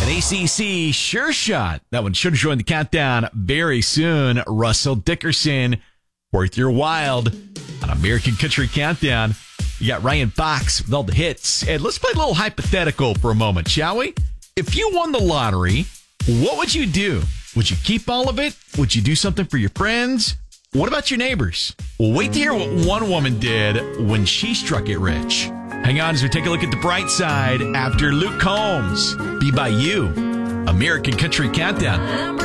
An ACC sure shot. That one should join the countdown very soon. Russell Dickerson, Worth Your Wild on American Country Countdown. You got Ryan Fox with all the hits. And let's play a little hypothetical for a moment, shall we? If you won the lottery, what would you do? Would you keep all of it? Would you do something for your friends? What about your neighbors? Well, wait to hear what one woman did when she struck it rich. Hang on as we take a look at the bright side after Luke Combs. Be By You. American Country Countdown.